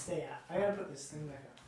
stay at. I gotta put this thing back up.